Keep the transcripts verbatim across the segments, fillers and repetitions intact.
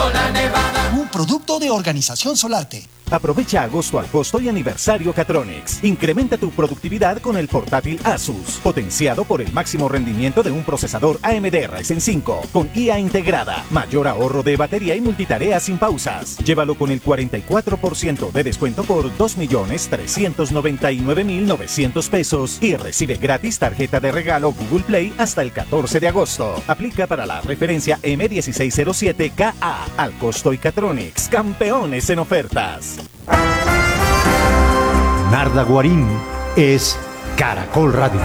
Sola Nevada. Un producto de Organización Solarte. Aprovecha agosto al costo y aniversario Catronics. Incrementa tu productividad con el portátil Asus, potenciado por el máximo rendimiento de un procesador A M D Ryzen cinco, con I A integrada, mayor ahorro de batería y multitarea sin pausas. Llévalo con el cuarenta y cuatro por ciento de descuento por dos millones trescientos noventa y nueve mil novecientos pesos y recibe gratis tarjeta de regalo Google Play hasta el catorce de agosto. Aplica para la referencia M dieciséis cero siete K A. Al costo y Catronics, campeones en ofertas. Narda Guarín es Caracol Radio.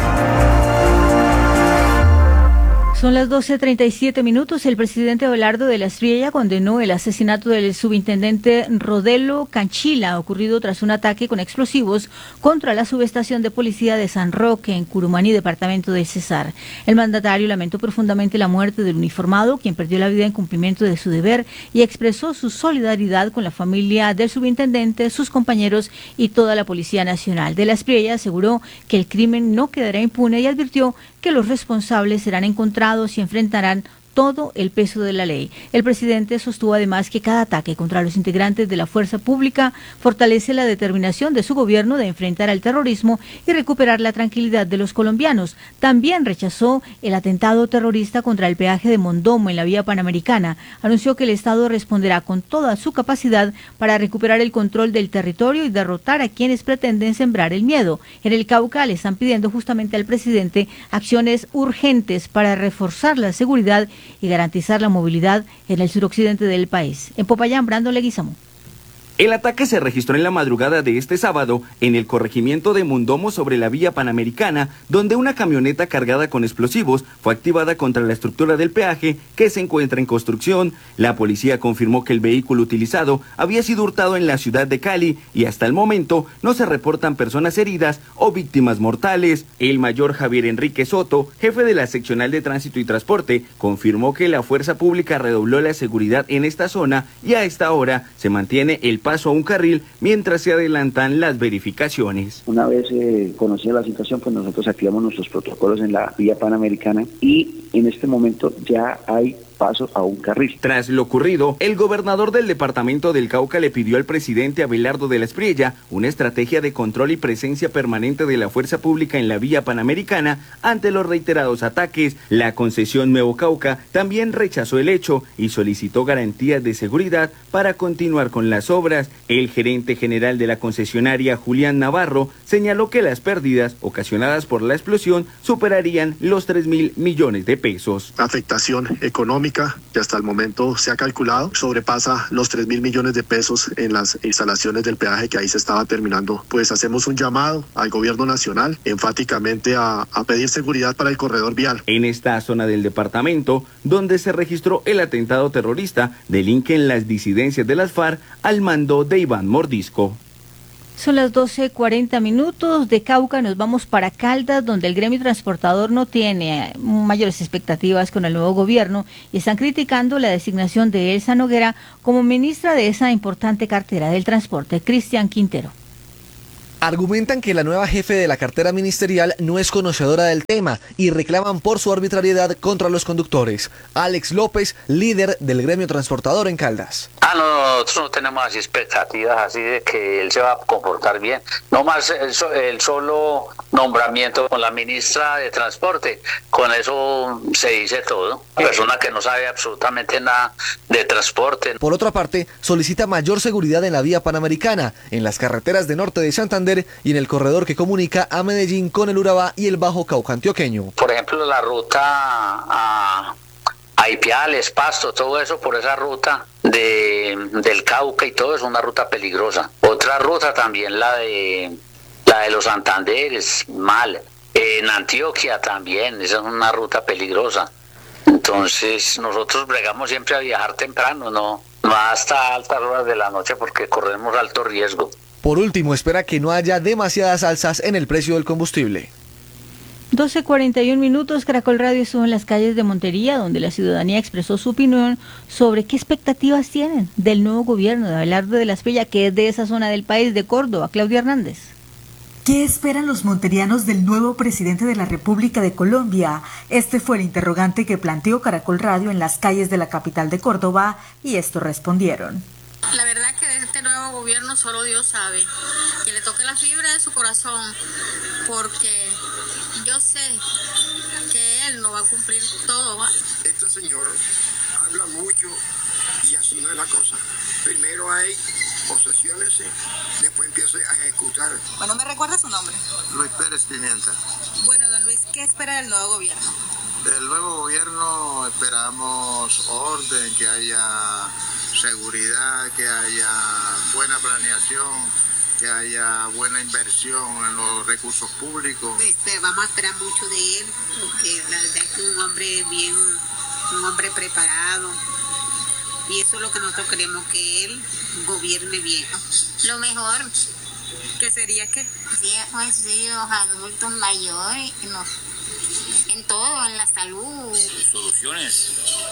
Son las doce treinta y siete minutos. El presidente Abelardo de la Espriella condenó el asesinato del subintendente Rodelo Canchila, ocurrido tras un ataque con explosivos contra la subestación de policía de San Roque, en Curumaní, departamento del Cesar. El mandatario lamentó profundamente la muerte del uniformado, quien perdió la vida en cumplimiento de su deber, y expresó su solidaridad con la familia del subintendente, sus compañeros y toda la Policía Nacional. De la Espriella aseguró que el crimen no quedará impune y advirtió que los responsables serán encontrados y enfrentarán todo el peso de la ley. El presidente sostuvo además que cada ataque contra los integrantes de la fuerza pública fortalece la determinación de su gobierno de enfrentar al terrorismo y recuperar la tranquilidad de los colombianos. También rechazó el atentado terrorista contra el peaje de Mondomo en la vía Panamericana. Anunció que el Estado responderá con toda su capacidad para recuperar el control del territorio y derrotar a quienes pretenden sembrar el miedo. En el Cauca le están pidiendo justamente al presidente acciones urgentes para reforzar la seguridad y garantizar la movilidad en el suroccidente del país. En Popayán, Brando Leguizamo. El ataque se registró en la madrugada de este sábado en el corregimiento de Mondomo sobre la vía Panamericana, donde una camioneta cargada con explosivos fue activada contra la estructura del peaje que se encuentra en construcción. La policía confirmó que el vehículo utilizado había sido hurtado en la ciudad de Cali y hasta el momento no se reportan personas heridas o víctimas mortales. El mayor Javier Enrique Soto, jefe de la seccional de tránsito y transporte, confirmó que la fuerza pública redobló la seguridad en esta zona y a esta hora se mantiene el paso a un carril mientras se adelantan las verificaciones. Una vez eh, conocida la situación, pues nosotros activamos nuestros protocolos en la vía Panamericana y en este momento ya hay paso a un carril. Tras lo ocurrido, el gobernador del departamento del Cauca le pidió al presidente Abelardo de la Espriella una estrategia de control y presencia permanente de la fuerza pública en la vía Panamericana ante los reiterados ataques. La concesión Nuevo Cauca también rechazó el hecho y solicitó garantías de seguridad para continuar con las obras. El gerente general de la concesionaria, Julián Navarro, señaló que las pérdidas ocasionadas por la explosión superarían los tres mil millones de pesos. Afectación económica que hasta el momento se ha calculado sobrepasa los tres mil millones de pesos en las instalaciones del peaje que ahí se estaba terminando. Pues hacemos un llamado al gobierno nacional enfáticamente a, a pedir seguridad para el corredor vial. En esta zona del departamento, donde se registró el atentado terrorista, delinquen las disidencias de las FARC al mando de Iván Mordisco. Son las doce cuarenta minutos. De Cauca nos vamos para Caldas, donde el gremio transportador no tiene mayores expectativas con el nuevo gobierno y están criticando la designación de Elsa Noguera como ministra de esa importante cartera del transporte. Cristian Quintero. Argumentan que la nueva jefe de la cartera ministerial no es conocedora del tema y reclaman por su arbitrariedad contra los conductores. Alex López, líder del gremio transportador en Caldas. Ah, no, nosotros no tenemos así expectativas así de que él se va a comportar bien. No más el, el solo nombramiento con la ministra de Transporte, con eso se dice todo. Persona que no sabe absolutamente nada de transporte. Por otra parte, solicita mayor seguridad en la vía Panamericana, en las carreteras de norte de Santander y en el corredor que comunica a Medellín con el Urabá y el Bajo Cauca antioqueño. Por ejemplo, la ruta a, a Ipiales, Pasto, todo eso por esa ruta de, del Cauca y todo es una ruta peligrosa. Otra ruta también, la de la de los Santanderes, mal. En Antioquia también, esa es una ruta peligrosa. Entonces nosotros bregamos siempre a viajar temprano, no, no hasta altas horas de la noche porque corremos alto riesgo. Por último, espera que no haya demasiadas alzas en el precio del combustible. doce cuarenta y un minutos. Caracol Radio estuvo en las calles de Montería, donde la ciudadanía expresó su opinión sobre qué expectativas tienen del nuevo gobierno de Abelardo de la Espriella, que es de esa zona del país, de Córdoba. Claudia Hernández. ¿Qué esperan los monterianos del nuevo presidente de la República de Colombia? Este fue el interrogante que planteó Caracol Radio en las calles de la capital de Córdoba y estos respondieron. La verdad que de este nuevo gobierno solo Dios sabe, que le toque la fibra de su corazón, porque yo sé que él no va a cumplir todo. ¿va? Este señor habla mucho y así no es la cosa. Primero hay posesiones, después empieza a ejecutar. Bueno, ¿me recuerda su nombre? Luis Pérez Pimienta. Bueno, don Luis, ¿qué espera del nuevo gobierno? Del nuevo gobierno esperamos orden, que haya seguridad, que haya buena planeación, que haya buena inversión en los recursos públicos. Este, vamos a esperar mucho de él, porque la verdad es que es un hombre bien, un hombre preparado, y eso es lo que nosotros queremos, que él gobierne bien. Lo mejor que sería que viejos sí, los adultos mayores, nos, en todo, en la salud. Soluciones,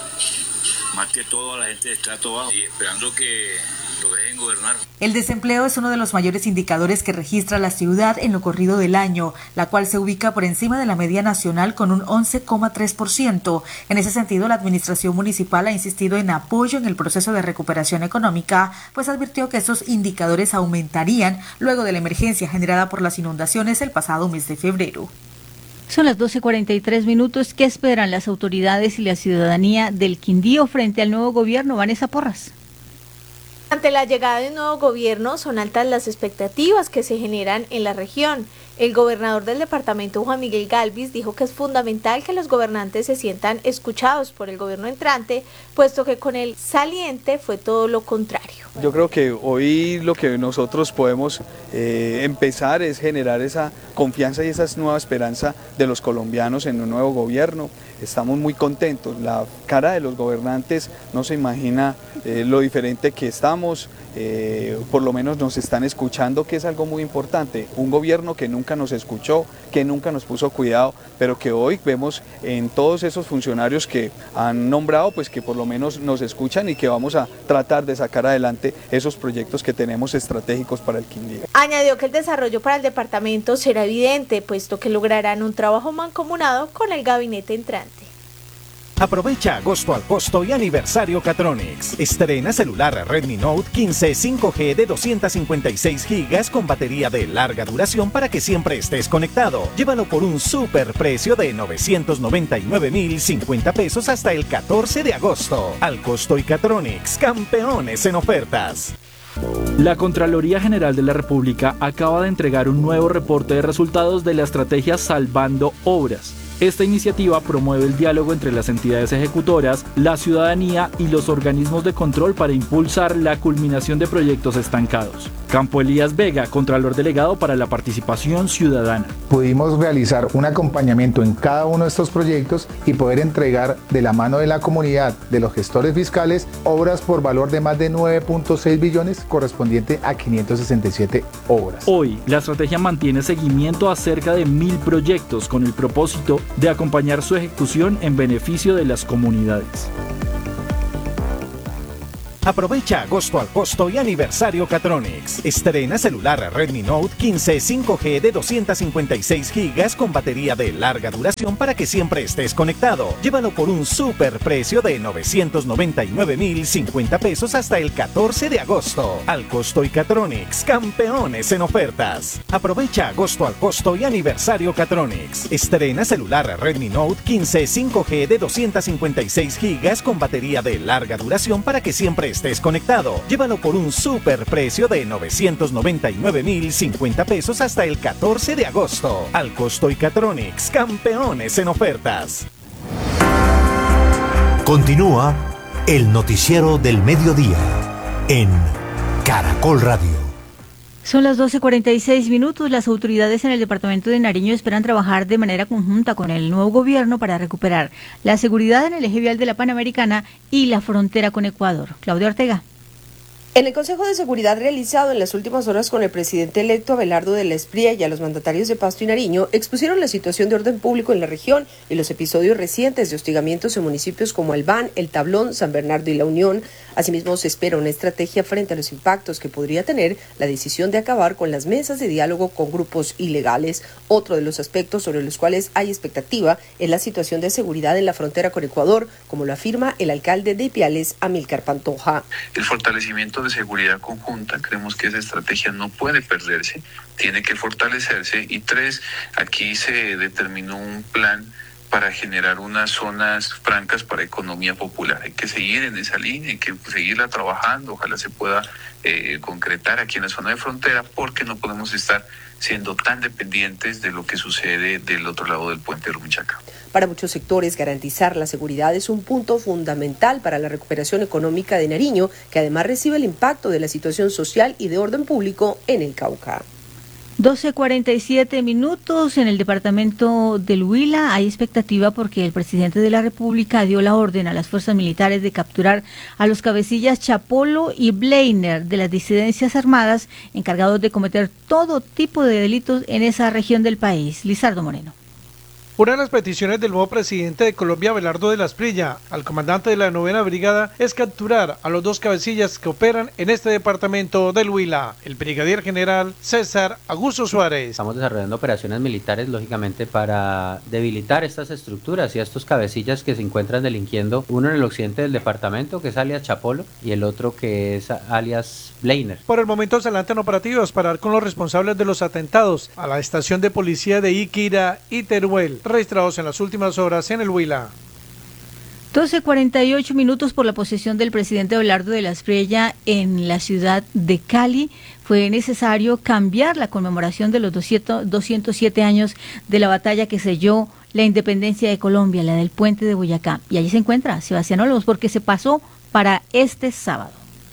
más que todo a la gente de estrato bajo, y esperando que lo dejen gobernar. El desempleo es uno de los mayores indicadores que registra la ciudad en lo corrido del año, la cual se ubica por encima de la media nacional con un once coma tres por ciento. En ese sentido, la administración municipal ha insistido en apoyo en el proceso de recuperación económica, pues advirtió que estos indicadores aumentarían luego de la emergencia generada por las inundaciones el pasado mes de febrero. Son las doce cuarenta y tres minutos. ¿Qué esperan las autoridades y la ciudadanía del Quindío frente al nuevo gobierno? Vanessa Porras. Ante la llegada de un nuevo gobierno, son altas las expectativas que se generan en la región. El gobernador del departamento, Juan Miguel Galvis, dijo que es fundamental que los gobernantes se sientan escuchados por el gobierno entrante, puesto que con el saliente fue todo lo contrario. Yo creo que hoy lo que nosotros podemos eh, empezar es generar esa confianza y esa nueva esperanza de los colombianos en un nuevo gobierno. Estamos muy contentos, la cara de los gobernantes no se imagina eh, lo diferente que estamos, eh, por lo menos nos están escuchando, que es algo muy importante. Un gobierno que nunca nos escuchó, que nunca nos puso cuidado, pero que hoy vemos en todos esos funcionarios que han nombrado, pues que por lo menos nos escuchan y que vamos a tratar de sacar adelante esos proyectos que tenemos estratégicos para el Quindío. Añadió que el desarrollo para el departamento será evidente, puesto que lograrán un trabajo mancomunado con el gabinete entrante. Aprovecha agosto al costo y aniversario Catronics. Estrena celular Redmi Note quince cinco G de doscientos cincuenta y seis gigas con batería de larga duración para que siempre estés conectado. Llévalo por un super precio de novecientos noventa y nueve mil cincuenta pesos hasta el catorce de agosto. Al costo y Catronics, campeones en ofertas. La Contraloría General de la República acaba de entregar un nuevo reporte de resultados de la estrategia Salvando Obras. Esta iniciativa promueve el diálogo entre las entidades ejecutoras, la ciudadanía y los organismos de control para impulsar la culminación de proyectos estancados. Campo Elías Vega, Contralor Delegado para la Participación Ciudadana. Pudimos realizar un acompañamiento en cada uno de estos proyectos y poder entregar de la mano de la comunidad, de los gestores fiscales, obras por valor de más de nueve punto seis billones correspondiente a quinientas sesenta y siete obras. Hoy, la estrategia mantiene seguimiento a cerca de mil proyectos con el propósito de acompañar su ejecución en beneficio de las comunidades. Aprovecha agosto al costo y aniversario Catronics. Estrena celular Redmi Note quince cinco G de doscientos cincuenta y seis gigas con batería de larga duración para que siempre estés conectado. Llévalo por un super precio de novecientos noventa y nueve mil cincuenta pesos hasta el catorce de agosto. Al costo y Catronics, campeones en ofertas. Aprovecha agosto al costo y aniversario Catronics. Estrena celular Redmi Note quince cinco G de doscientos cincuenta y seis gigas con batería de larga duración para que siempre estés conectado. Llévalo por un super precio de novecientos noventa y nueve mil cincuenta pesos hasta el catorce de agosto. Al costo y Catronics, campeones en ofertas. Continúa el noticiero del mediodía en Caracol Radio. Son las doce cuarenta y seis minutos. Las autoridades en el departamento de Nariño esperan trabajar de manera conjunta con el nuevo gobierno para recuperar la seguridad en el eje vial de la Panamericana y la frontera con Ecuador. Claudia Ortega. En el Consejo de Seguridad realizado en las últimas horas con el presidente electo Abelardo de la Espriella y a los mandatarios de Pasto y Nariño, expusieron la situación de orden público en la región y los episodios recientes de hostigamientos en municipios como Albán, El Tablón, San Bernardo y La Unión, Asimismo, se espera una estrategia frente a los impactos que podría tener la decisión de acabar con las mesas de diálogo con grupos ilegales. Otro de los aspectos sobre los cuales hay expectativa es la situación de seguridad en la frontera con Ecuador, como lo afirma el alcalde de Ipiales, Amílcar Pantoja. El fortalecimiento de seguridad conjunta, creemos que esa estrategia no puede perderse, tiene que fortalecerse. Y tres, aquí se determinó un plan para generar unas zonas francas para economía popular. Hay que seguir en esa línea, hay que seguirla trabajando, ojalá se pueda eh, concretar aquí en la zona de frontera, porque no podemos estar siendo tan dependientes de lo que sucede del otro lado del puente de Rumichaca. Para muchos sectores, garantizar la seguridad es un punto fundamental para la recuperación económica de Nariño, que además recibe el impacto de la situación social y de orden público en el Cauca. doce cuarenta y siete minutos. En el departamento del Huila hay expectativa porque el presidente de la República dio la orden a las fuerzas militares de capturar a los cabecillas Chapolo y Bleiner de las disidencias armadas encargados de cometer todo tipo de delitos en esa región del país. Lizardo Moreno. Una de las peticiones del nuevo presidente de Colombia, Abelardo de la Espriella, al comandante de la novena brigada, es capturar a los dos cabecillas que operan en este departamento del Huila, el brigadier general César Augusto Suárez. Estamos desarrollando operaciones militares, lógicamente, para debilitar estas estructuras y a estos cabecillas que se encuentran delinquiendo, uno en el occidente del departamento, que es alias Chapolo, y el otro que es alias Bleiner. Por el momento se adelantan operativos para dar con los responsables de los atentados a la estación de policía de Iquira y Teruel, registrados en las últimas horas en el Huila. doce cuarenta y ocho minutos. Por la posesión del presidente Abelardo de la Espriella en la ciudad de Cali, fue necesario cambiar la conmemoración de los doscientos siete años de la batalla que selló la independencia de Colombia, la del puente de Boyacá. Y allí se encuentra Sebastián Olmos, porque se pasó para este sábado.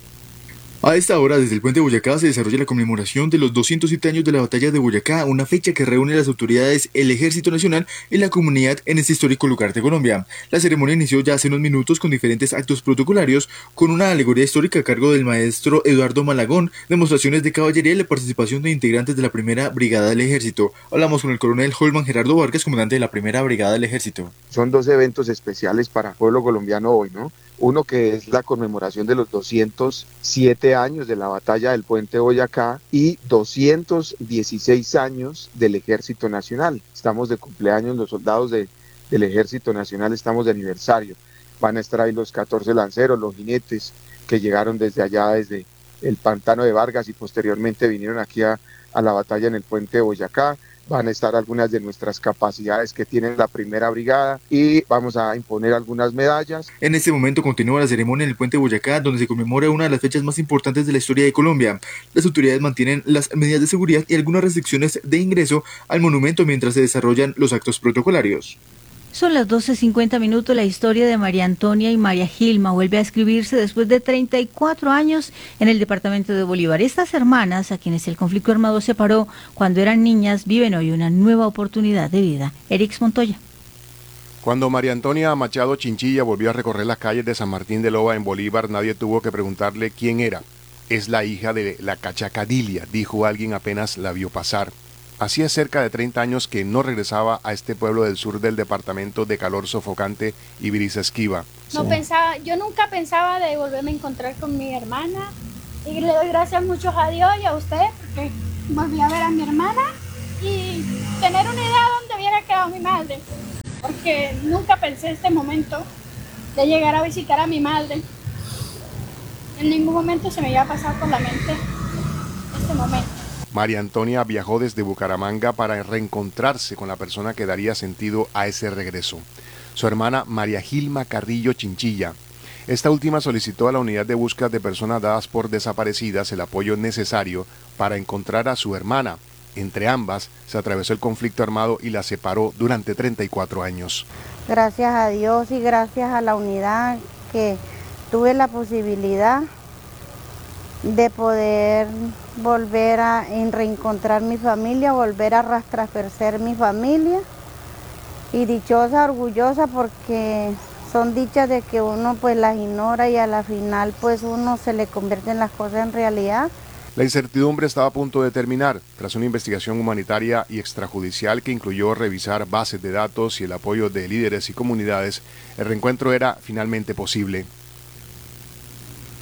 A esta hora, desde el puente de Boyacá, se desarrolla la conmemoración de los doscientos siete años de la batalla de Boyacá, una fecha que reúne a las autoridades, el Ejército Nacional y la comunidad en este histórico lugar de Colombia. La ceremonia inició ya hace unos minutos con diferentes actos protocolarios, con una alegoría histórica a cargo del maestro Eduardo Malagón, demostraciones de caballería y la participación de integrantes de la primera Brigada del Ejército. Hablamos con el coronel Holman Gerardo Vargas, comandante de la primera Brigada del Ejército. Son dos eventos especiales para el pueblo colombiano hoy, ¿no? Uno que es la conmemoración de los doscientos siete años de la batalla del puente Boyacá y doscientos dieciséis años del Ejército Nacional. Estamos de cumpleaños, los soldados de, del Ejército Nacional estamos de aniversario. Van a estar ahí los catorce lanceros, los jinetes que llegaron desde allá, desde el pantano de Vargas y posteriormente vinieron aquí a, a la batalla en el puente de Boyacá. Van a estar algunas de nuestras capacidades que tiene la primera brigada y vamos a imponer algunas medallas. En este momento continúa la ceremonia en el puente de Boyacá, donde se conmemora una de las fechas más importantes de la historia de Colombia. Las autoridades mantienen las medidas de seguridad y algunas restricciones de ingreso al monumento mientras se desarrollan los actos protocolarios. Son las doce cincuenta minutos. La historia de María Antonia y María Gilma vuelve a escribirse después de treinta y cuatro años en el departamento de Bolívar. Estas hermanas, a quienes el conflicto armado separó cuando eran niñas, viven hoy una nueva oportunidad de vida. Erix Montoya. Cuando María Antonia Machado Chinchilla volvió a recorrer las calles de San Martín de Loba en Bolívar, nadie tuvo que preguntarle quién era. Es la hija de la cachaca Dilia, dijo alguien apenas la vio pasar. Hacía cerca de treinta años que no regresaba a este pueblo del sur del departamento de calor sofocante y brisa esquiva. No pensaba, yo nunca pensaba de volverme a encontrar con mi hermana y le doy gracias mucho a Dios y a usted porque volví a ver a mi hermana y tener una idea de dónde hubiera quedado mi madre, porque nunca pensé este momento de llegar a visitar a mi madre. En ningún momento se me iba a pasar por la mente este momento. María Antonia viajó desde Bucaramanga para reencontrarse con la persona que daría sentido a ese regreso, su hermana María Gilma Carrillo Chinchilla. Esta última solicitó a la unidad de búsqueda de personas dadas por desaparecidas el apoyo necesario para encontrar a su hermana. Entre ambas se atravesó el conflicto armado y la separó durante treinta y cuatro años. Gracias a Dios y gracias a la unidad que tuve la posibilidad de poder volver a reencontrar mi familia, volver a rastrear mi familia y dichosa, orgullosa porque son dichas de que uno pues las ignora y a la final pues uno se le convierten las cosas en realidad. La incertidumbre estaba a punto de terminar tras una investigación humanitaria y extrajudicial que incluyó revisar bases de datos y el apoyo de líderes y comunidades. El reencuentro era finalmente posible.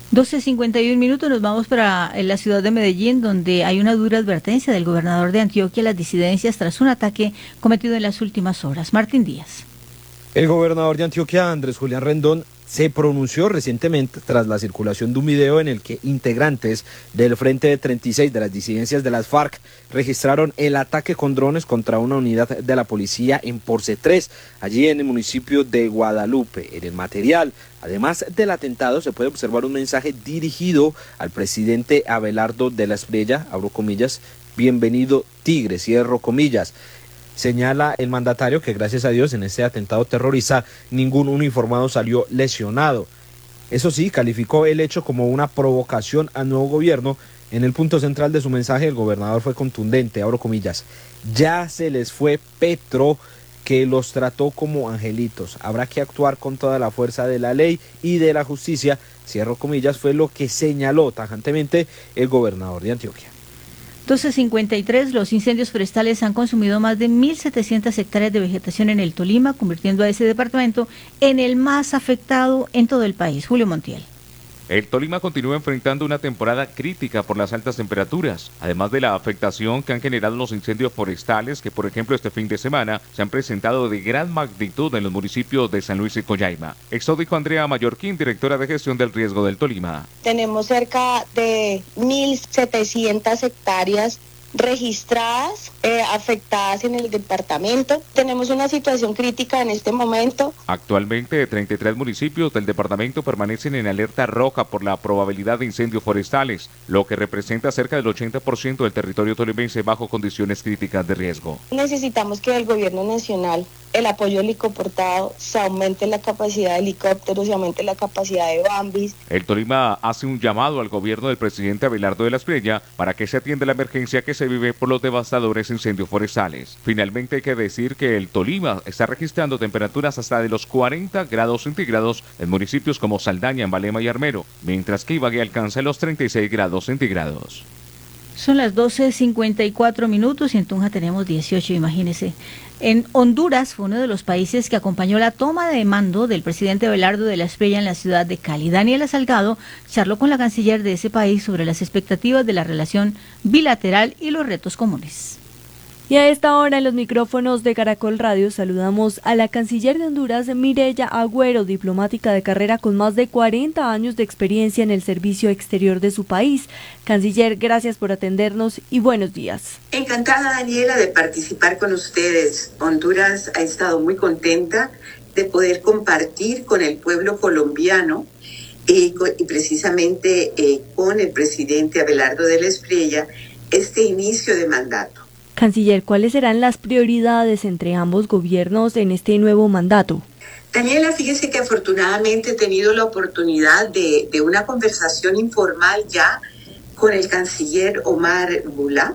doce cincuenta y un minutos, nos vamos para la ciudad de Medellín, donde hay una dura advertencia del gobernador de Antioquia a las disidencias tras un ataque cometido en las últimas horas. Martín Díaz. El gobernador de Antioquia, Andrés Julián Rendón, se pronunció recientemente tras la circulación de un video en el que integrantes del Frente treinta y seis de las disidencias de las FARC registraron el ataque con drones contra una unidad de la policía en Porce tres, allí en el municipio de Guadalupe. En el material, además del atentado, se puede observar un mensaje dirigido al presidente Abelardo de la Espriella, abro comillas, bienvenido Tigre, cierro comillas. Señala el mandatario que gracias a Dios en este atentado terrorista ningún uniformado salió lesionado. Eso sí, calificó el hecho como una provocación al nuevo gobierno. En el punto central de su mensaje el gobernador fue contundente, abro comillas, ya se les fue Petro, que los trató como angelitos. Habrá que actuar con toda la fuerza de la ley y de la justicia, cierro comillas, fue lo que señaló tajantemente el gobernador de Antioquia. doce cincuenta y tres, los incendios forestales han consumido más de mil setecientas hectáreas de vegetación en el Tolima, convirtiendo a ese departamento en el más afectado en todo el país. Julio Montiel. El Tolima continúa enfrentando una temporada crítica por las altas temperaturas, además de la afectación que han generado los incendios forestales que, por ejemplo, este fin de semana se han presentado de gran magnitud en los municipios de San Luis y Coyaima. Esto dijo Andrea Mallorquín, directora de gestión del riesgo del Tolima. Tenemos cerca de mil setecientas hectáreas registradas, eh, afectadas en el departamento. Tenemos una situación crítica en este momento. Actualmente, treinta y tres municipios del departamento permanecen en alerta roja por la probabilidad de incendios forestales, lo que representa cerca del ochenta por ciento del territorio tolimense bajo condiciones críticas de riesgo. Necesitamos que el gobierno nacional, el apoyo helicoportado, se aumente la capacidad de helicópteros, se aumente la capacidad de Bambis. El Tolima hace un llamado al gobierno del presidente Abelardo de la Espriella para que se atienda la emergencia que se vive por los devastadores incendios forestales. Finalmente hay que decir que el Tolima está registrando temperaturas hasta de los cuarenta grados centígrados en municipios como Saldaña, Embalema y Armero, mientras que Ibagué alcanza los treinta y seis grados centígrados. Son las doce cincuenta y cuatro minutos y en Tunja tenemos dieciocho, imagínese. En Honduras fue uno de los países que acompañó la toma de mando del presidente Abelardo de la Espriella en la ciudad de Cali. Daniela Salgado charló con la canciller de ese país sobre las expectativas de la relación bilateral y los retos comunes. Y a esta hora en los micrófonos de Caracol Radio saludamos a la canciller de Honduras, Mireya Agüero, diplomática de carrera con más de cuarenta años de experiencia en el servicio exterior de su país. Canciller, gracias por atendernos y buenos días. Encantada, Daniela, de participar con ustedes. Honduras ha estado muy contenta de poder compartir con el pueblo colombiano y, y precisamente eh, con el presidente Abelardo de la Espriella este inicio de mandato. Canciller, ¿cuáles serán las prioridades entre ambos gobiernos en este nuevo mandato? Daniela, fíjese que afortunadamente he tenido la oportunidad de, de una conversación informal ya con el canciller Omar Bula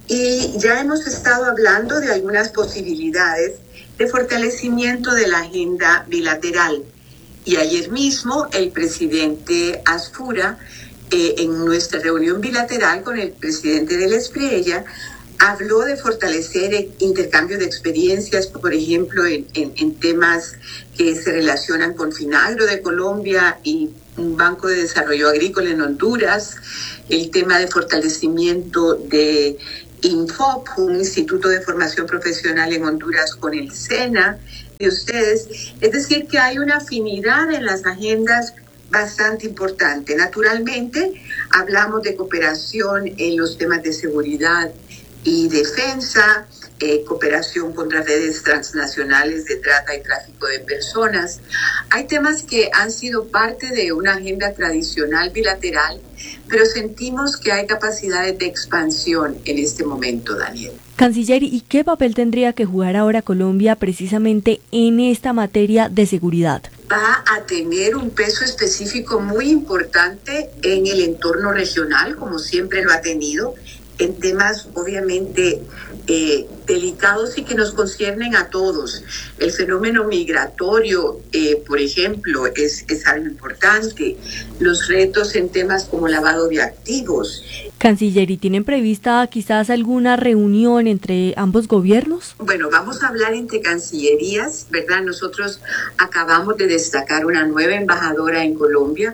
y ya hemos estado hablando de algunas posibilidades de fortalecimiento de la agenda bilateral. Y ayer mismo el presidente Asfura, eh, en nuestra reunión bilateral con el presidente de la Espriella, habló de fortalecer el intercambio de experiencias, por ejemplo, en, en, en temas que se relacionan con Finagro de Colombia y un Banco de Desarrollo Agrícola en Honduras, el tema de fortalecimiento de INFOP, un instituto de formación profesional en Honduras con el SENA de ustedes. Es decir, que hay una afinidad en las agendas bastante importante. Naturalmente, hablamos de cooperación en los temas de seguridad y defensa, eh, cooperación contra redes transnacionales de trata y tráfico de personas. Hay temas que han sido parte de una agenda tradicional bilateral, pero sentimos que hay capacidades de expansión en este momento, Daniel. Canciller, ¿y qué papel tendría que jugar ahora Colombia precisamente en esta materia de seguridad? Va a tener un peso específico muy importante en el entorno regional, como siempre lo ha tenido, en temas obviamente eh, delicados y que nos conciernen a todos. El fenómeno migratorio, eh, por ejemplo, es, es algo importante. Los retos en temas como lavado de activos. Canciller, ¿y tienen prevista quizás alguna reunión entre ambos gobiernos? Bueno, vamos a hablar entre cancillerías, ¿verdad? Nosotros acabamos de destacar una nueva embajadora en Colombia,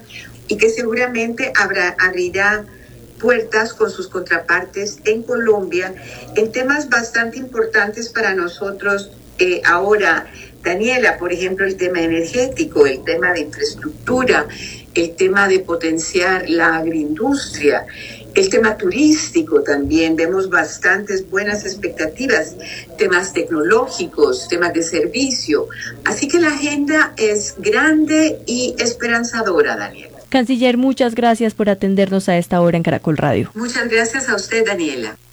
y que seguramente habrá, abrirá puertas con sus contrapartes en Colombia en temas bastante importantes para nosotros eh, ahora. Daniela, por ejemplo, el tema energético, el tema de infraestructura, el tema de potenciar la agroindustria, el tema turístico también. Vemos bastantes buenas expectativas, temas tecnológicos, temas de servicio. Así que la agenda es grande y esperanzadora, Daniela. Canciller, muchas gracias por atendernos a esta hora en Caracol Radio. Muchas gracias a usted, Daniela.